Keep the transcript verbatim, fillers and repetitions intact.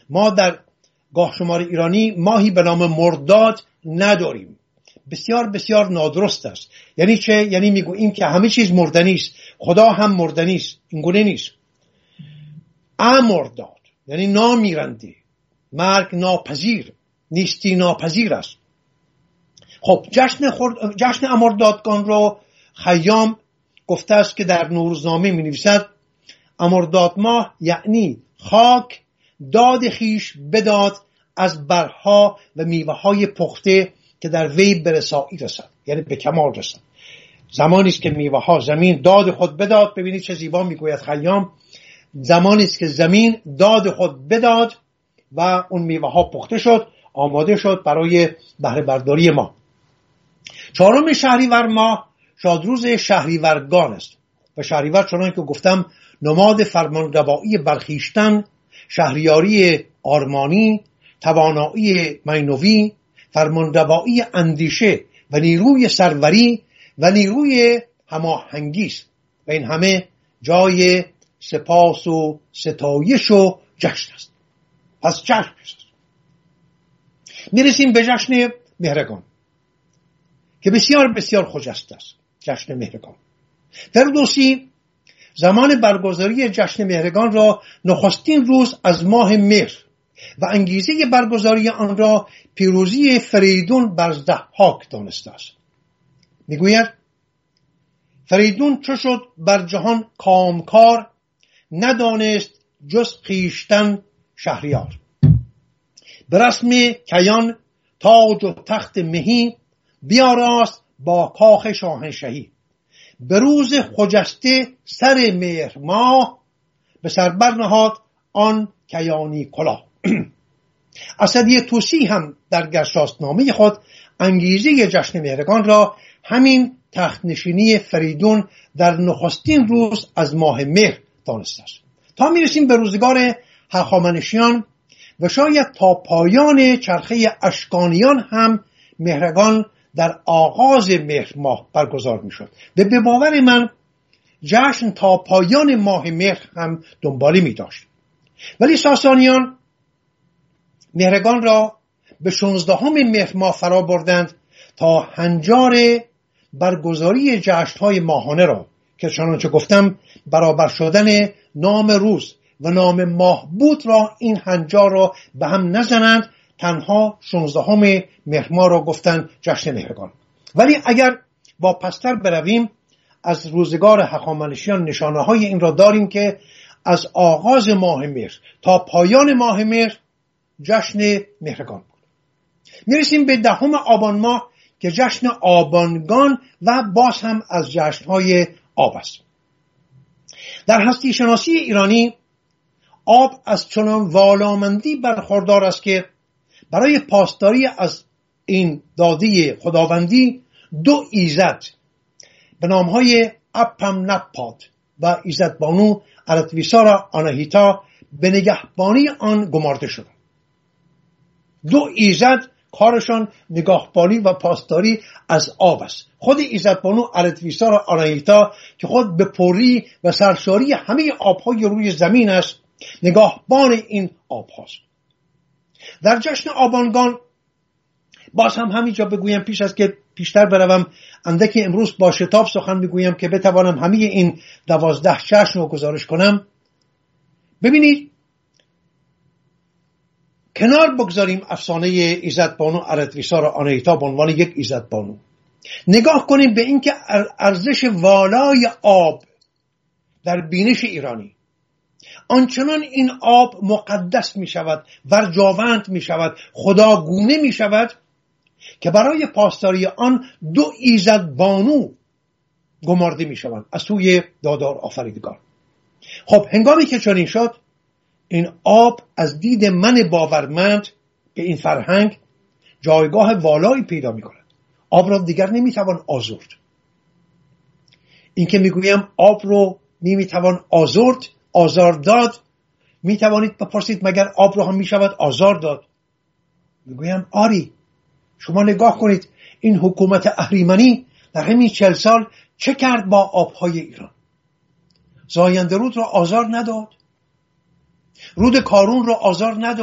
ما در گاه شمار ایرانی ماهی به نام مرداد نداریم. بسیار بسیار نادرست است. یعنی چه؟ یعنی میگوییم که همه چیز مردنی است، خدا هم مردنی است. این گونه نیست. امرداد یعنی نامیرنده، مرگ ناپذیر، نیستی ناپذیر است. خب جشن خورد... جشن امردادگان رو خیام گفته است که در نوروزنامه می نویسد امرداد ماه یعنی خاک داد خیش بداد از برها و میوه های پخته که در وی به رسایی رسد، یعنی به کمال رسد. زمانی است که میوه ها زمین داد خود بداد. ببینید چه زیبا میگوید خیام، زمانی است که زمین داد خود بداد و اون میوه ها پخته شد، آماده شد برای بهره برداری ما. چهارم شهریور ماه شادروز شهریورگان است و شهریور چنان که گفتم نماد فرمانروایی برخیشتن، شهریاری آرمانی، توانایی مینوی، فرمانروایی اندیشه و نیروی سروری و نیروی هماهنگی است و این همه جای سپاس و ستایش و جشن است. پس جشن است. میرسیم به جشن مهرگان که بسیار بسیار خجسته است. جشن مهرگان فردوسی زمان برگزاری جشن مهرگان را نخستین روز از ماه مهر و انگیزه برگزاری آن را پیروزی فریدون بر ضحاک دانسته است. میگوید فریدون چو شد بر جهان کامکار، ندانست جز خویشتن شهریار. به رسم کیان تاج و تخت مهی، بیاراست با کاخ شاهنشهی. به روز خجسته سر مهر ماه، به سر برنهاد آن کیانی کلاه. اسدی طوسی هم در گرشاسنامه خود انگیزه جشن مهرگان را همین تخت نشینی فریدون در نخستین روز از ماه مهر دانسته است. تا میرسیم به روزگار هخامنشیان و شاید تا پایان چرخه اشکانیان هم مهرگان در آغاز مهر ماه برگزار میشد و به باور من جشن تا پایان ماه مهر هم دنباله می داشت. ولی ساسانیان مهرگان را به شانزدهم مهر ماه فرا بردند تا هنجار برگزاری جشن‌های ماهانه را که چنانچه گفتم برابر شدن نام روز و نام ماه بود را این هنجار را به هم نزنند، تنها شانزدهم مهر ماه را گفتند جشن مهرگان. ولی اگر واپستر برویم از روزگار هخامنشیان نشانه های این را داریم که از آغاز ماه مهر تا پایان ماه مهر جشن مهرگان بود. میرسیم به دهم آبان ماه که جشن آبانگان و باز هم از جشن‌های آب است. در هستی شناسی ایرانی آب از چنان والامندی برخوردار است که برای پاسداری از این داده خداوندی دو ایزد به نامهای اپم نپاد و ایزد بانو ارتویسارا آناهیتا به نگهبانی آن گمارده شد. دو ایزد کارشان نگهبانی و پاسداری از آب است. خود ایزد بانو ارتویسارا آناهیتا که خود به پری و سرشاری همه آبهای روی زمین است، نگهبان این آب هاست. در جشن آبانگان باز هم همینجا بگویم پیش از که پیشتر بروم اندکی امروز با شتاب سخن بگویم که بتوانم همه این دوازده جشن رو گزارش کنم. ببینید کنار بگذاریم افسانه ایزد بانو ارتویسارا آناهیتا به عنوان یک ایزد بانو، نگاه کنیم به اینکه ارزش والای آب در بینش ایرانی آنچنان این آب مقدس می شود، ورجاوند می شود، خداگونه می شود که برای پاسداری آن دو ایزد بانو گمارده می شوند از سوی دادار آفریدگار. خب هنگامی که چنین شد این آب از دید من باورمند به این فرهنگ جایگاه والایی پیدا می کند. آب را دیگر نمی توان آزرد. این که می گویم آب رو نمی توان آزرد، آزار داد، می توانید بپرسید مگر آب رو هم می شود آزار داد؟ می گویم آری. شما نگاه کنید این حکومت اهریمنی در همین چل سال چه کرد با آبهای ایران؟ زاینده رود را آزار نداد، رود کارون را آزار نداد.